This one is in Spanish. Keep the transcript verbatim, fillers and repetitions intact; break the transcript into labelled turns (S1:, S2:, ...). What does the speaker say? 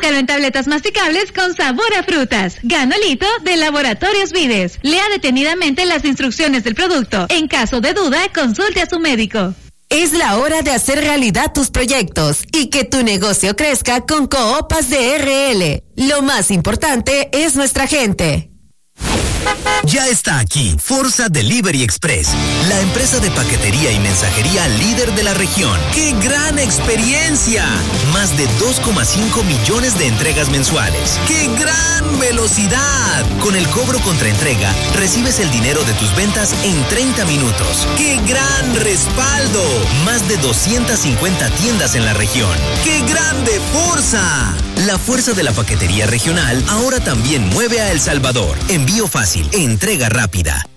S1: Búscalo en tabletas masticables con sabor a frutas. Ganolito de Laboratorios Vides. Lea detenidamente las instrucciones del producto. En caso de duda, consulte a su médico.
S2: Es la hora de hacer realidad tus proyectos y que tu negocio crezca con Coopas de R L. Lo más importante es nuestra gente.
S3: Ya está aquí Forza Delivery Express, la empresa de paquetería y mensajería líder de la región. ¡Qué gran experiencia! Más de dos coma cinco millones de entregas mensuales. ¡Qué gran velocidad! Con el cobro contra entrega, recibes el dinero de tus ventas en treinta minutos. ¡Qué gran respaldo! Más de doscientas cincuenta tiendas en la región. ¡Qué grande Forza! La fuerza de la paquetería regional ahora también mueve a El Salvador. Envío fácil, entrega rápida.